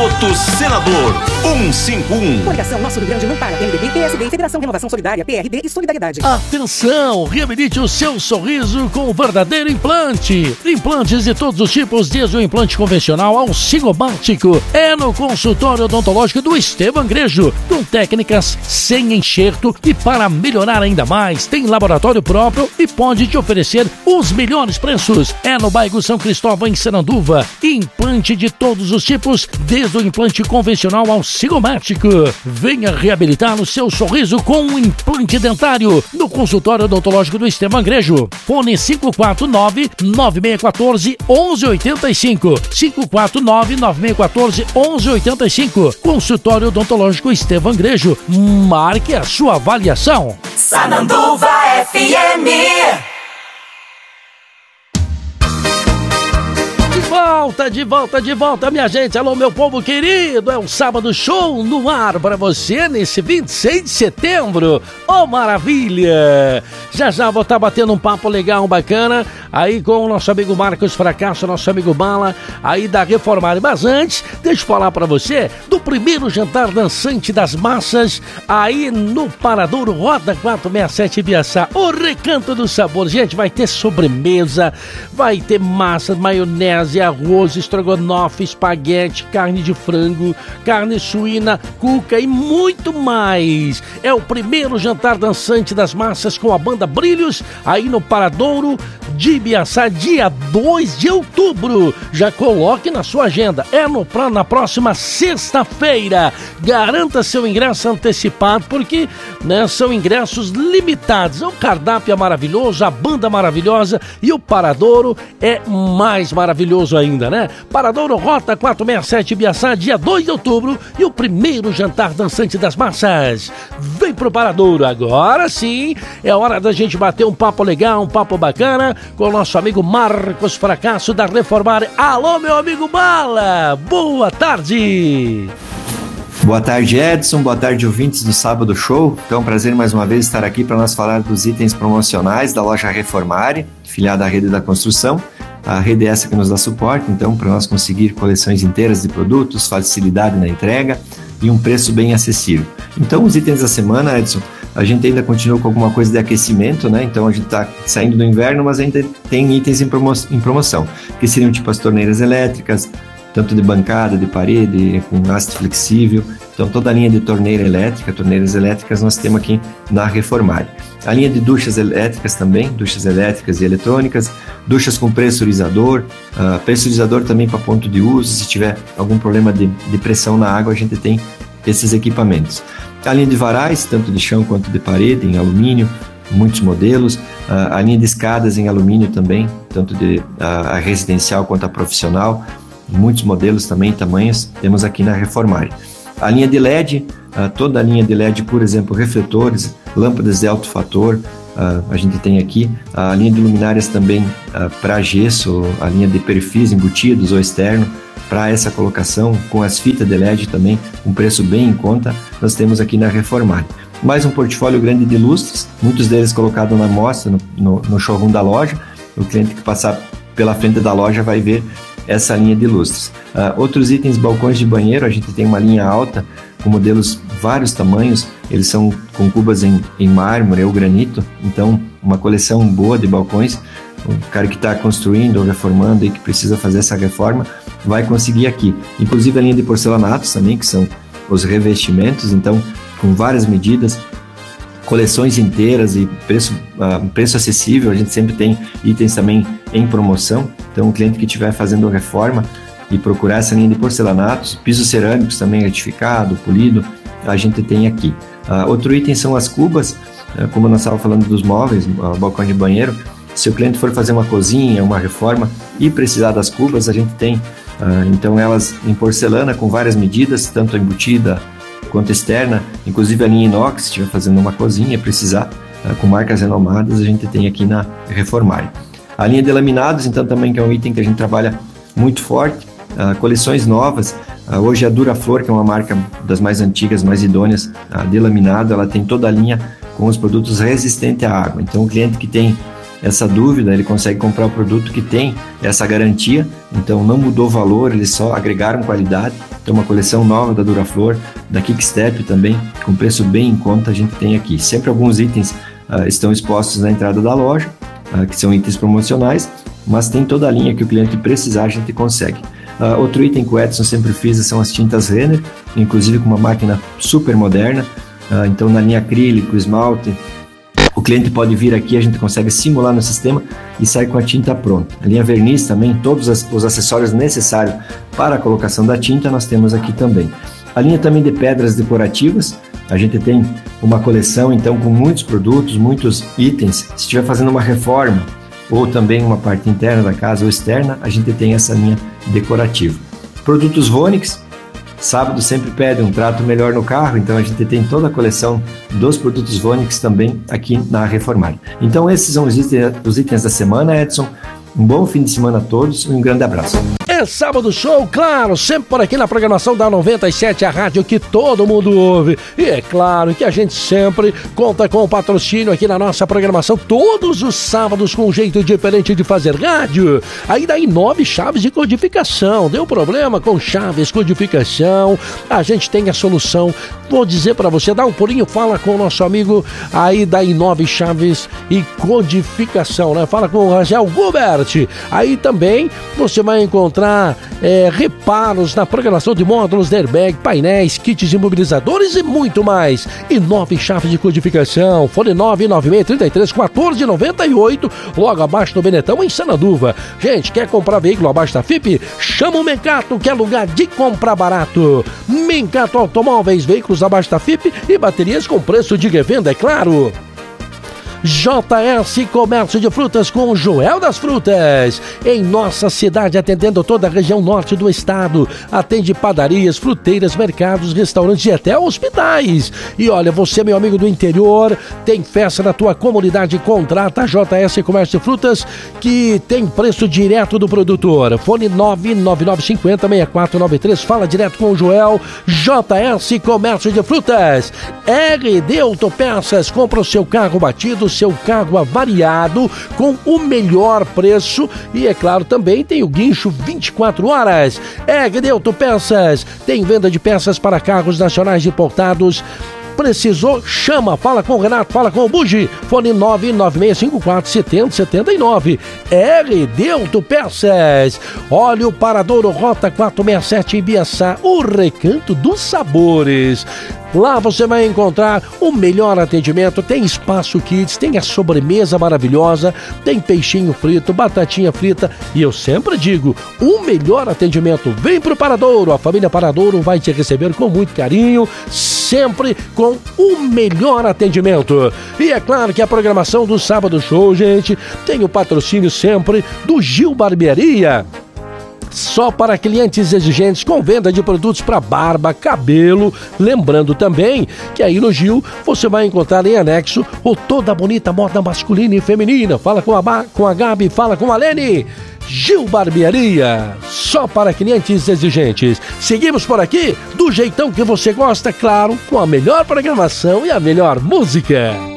Voto Senador 151. Coligação Nosso Rio Grande não para. MDB, PSD, Federação Renovação Solidária, PRD e Solidariedade. Atenção! Reabilite o seu sorriso com o verdadeiro implante. Implantes de todos os tipos, desde o implante convencional ao cigomático. É no consultório odontológico do Estevam Grejo, com técnicas sem enxerto e para melhorar ainda mais, tem laboratório próprio e pode te oferecer os melhores preços. É no bairro São Cristóvão, em Seranduva. Implante de todos os tipos, desde o implante convencional ao cigomático. Venha reabilitar o seu sorriso com um implante dentário no consultório odontológico do Estevam Grejo. Fone 549-9614-1185. 549-9614-1185. Consultório odontológico Estevam Grejo. Marque a sua avaliação. Sananduva FM. De volta, minha gente. Alô, meu povo querido. É um sábado show no ar para você nesse 26 de setembro. Oh, maravilha! Já vou estar batendo um papo legal, bacana, aí com o nosso amigo Marcos Fracasso, nosso amigo Bala, aí da Reformar. Mas antes, deixa eu falar para você do primeiro jantar dançante das massas, aí no Paradouro Rota 467 Ibiaçá. O Recanto do Sabor. Gente, vai ter sobremesa, vai ter massa, maionese, arroz, estrogonofe, espaguete, carne de frango, carne suína, cuca e muito mais. É o primeiro jantar dançante das massas com a banda Brilhos, aí no Paradouro de Ibiaçá, dia 2 de outubro. Já coloque na sua agenda. É na próxima sexta-feira. Garanta seu ingresso antecipado, porque são ingressos limitados. O cardápio é maravilhoso, a banda maravilhosa e o Paradouro é mais maravilhoso ainda, né? Paradouro Rota 467 Ibiaçá, dia 2 de outubro, e o primeiro jantar dançante das massas. Vem pro Paradouro. Agora sim, é hora da gente bater um papo legal, um papo bacana com o nosso amigo Marcos Fracasso da Reformar. Alô, meu amigo Bala, boa tarde. Boa tarde, Edson, boa tarde, ouvintes do Sábado Show. Então, prazer mais uma vez estar aqui para nós falar dos itens promocionais da loja Reformare, filiada à Rede da Construção. A rede é essa que nos dá suporte, então, para nós conseguir coleções inteiras de produtos, facilidade na entrega e um preço bem acessível. Então, os itens da semana, Edson, a gente ainda continua com alguma coisa de aquecimento, né? Então, a gente está saindo do inverno, mas ainda tem itens em promoção, que seriam tipo as torneiras elétricas, tanto de bancada, de parede, com haste flexível. Então, toda a linha de torneiras elétricas nós temos aqui na Reformare. A linha de duchas elétricas também, duchas elétricas e eletrônicas, duchas com pressurizador, pressurizador também para ponto de uso. Se tiver algum problema de pressão na água, a gente tem esses equipamentos. A linha de varais, tanto de chão quanto de parede, em alumínio, muitos modelos. A linha de escadas em alumínio também, tanto a residencial quanto a profissional, muitos modelos também, tamanhos, temos aqui na Reformare. A linha de LED, toda a linha de LED, por exemplo, refletores, lâmpadas de alto fator, a gente tem aqui. A linha de luminárias também para gesso, a linha de perfis embutidos ou externo, para essa colocação, com as fitas de LED também, um preço bem em conta, nós temos aqui na Reformare. Mais um portfólio grande de lustres, muitos deles colocados na mostra, no showroom da loja. O cliente que passar pela frente da loja vai ver essa linha de lustres. Outros itens, balcões de banheiro, a gente tem uma linha alta com modelos vários tamanhos, eles são com cubas em mármore ou granito, então uma coleção boa de balcões. O cara que está construindo ou reformando e que precisa fazer essa reforma vai conseguir aqui. Inclusive a linha de porcelanatos também, que são os revestimentos, então com várias medidas, coleções inteiras e preço acessível. A gente sempre tem itens também em promoção, então o cliente que estiver fazendo reforma e procurar essa linha de porcelanatos, pisos cerâmicos também retificado, polido, a gente tem aqui. Outro item são as cubas, como nós estávamos falando dos móveis, balcão de banheiro. Se o cliente for fazer uma cozinha, uma reforma e precisar das cubas, a gente tem então elas em porcelana com várias medidas, tanto embutida quanto externa, inclusive a linha inox, se estiver fazendo uma cozinha e precisar, com marcas renomadas, a gente tem aqui na Reformare. A linha de laminados, então, também, que é um item que a gente trabalha muito forte, coleções novas. Hoje a Duraflor, que é uma marca das mais antigas, mais idôneas de laminado, ela tem toda a linha com os produtos resistentes à água. Então o cliente que tem essa dúvida, ele consegue comprar o produto que tem essa garantia, então não mudou o valor, eles só agregaram qualidade. Então uma coleção nova da Duraflor, da Kickstep também, com preço bem em conta a gente tem aqui. Sempre alguns itens estão expostos na entrada da loja, que são itens promocionais, mas tem toda a linha que o cliente precisar, a gente consegue. Outro item que o Edson sempre frisa são as tintas Renner, inclusive com uma máquina super moderna. Então na linha acrílico, esmalte, o cliente pode vir aqui, a gente consegue simular no sistema e sai com a tinta pronta. A linha verniz também, todos os acessórios necessários para a colocação da tinta nós temos aqui também. A linha também de pedras decorativas, a gente tem uma coleção então com muitos produtos, muitos itens. Se estiver fazendo uma reforma ou também uma parte interna da casa ou externa, a gente tem essa linha decorativa. Produtos Vonix, sábado sempre pede um trato melhor no carro, então a gente tem toda a coleção dos produtos Vonix também aqui na Reformar. Então esses são os itens da semana, Edson. Um bom fim de semana a todos e um grande abraço. É Sábado Show, claro, sempre por aqui na programação da 97, a rádio que todo mundo ouve. E é claro que a gente sempre conta com o patrocínio aqui na nossa programação, todos os sábados com um jeito diferente de fazer rádio. Aí daí 9 chaves de codificação. Deu problema com chaves, codificação, a gente tem a solução. Vou dizer pra você, dá um pulinho, fala com o nosso amigo aí da Inove Chaves e Codificação, né? Fala com o Rangel Gubert. Aí também você vai encontrar reparos na programação de módulos de airbag, painéis, kits imobilizadores e muito mais. Inove Chaves de Codificação, fone 996331498, logo abaixo do Benetão, em Sananduva. Gente, quer comprar veículo abaixo da FIP? Chama o Mencato, que é lugar de comprar barato. Mencato Automóveis, veículos abaixo da FIP e baterias com preço de revenda, é claro. JS Comércio de Frutas com Joel das Frutas, em nossa cidade, atendendo toda a região norte do estado. Atende padarias, fruteiras, mercados, restaurantes e até hospitais. E olha, você, meu amigo do interior, tem festa na tua comunidade, contrata a JS Comércio de Frutas, que tem preço direto do produtor. Fone 99950-6493, fala direto com o Joel. JS Comércio de Frutas. RD Autopeças, compra o seu carro batido, seu carro avariado com o melhor preço e, é claro, também tem o guincho 24 horas. RD Autopeças tem venda de peças para carros nacionais importados. Precisou? Chama, fala com o Renato, fala com o Bugi. Fone 996547079. RD Autopeças. Olha o Paradouro Rota 467 em Biaçá, o Recanto dos Sabores. Lá você vai encontrar o melhor atendimento, tem espaço kids, tem a sobremesa maravilhosa, tem peixinho frito, batatinha frita e eu sempre digo, o melhor atendimento. Vem pro Paradouro, a família Paradouro vai te receber com muito carinho, sempre com o melhor atendimento. E é claro que a programação do Sábado Show, gente, tem o patrocínio sempre do Gil Barbearia. Só para clientes exigentes com venda de produtos para barba, cabelo. Lembrando também que aí no Gil você vai encontrar em anexo toda a bonita moda masculina e feminina. Fala com a Gabi, fala com a Lene. Gil Barbearia, só para clientes exigentes. Seguimos por aqui do jeitão que você gosta, claro, com a melhor programação e a melhor música.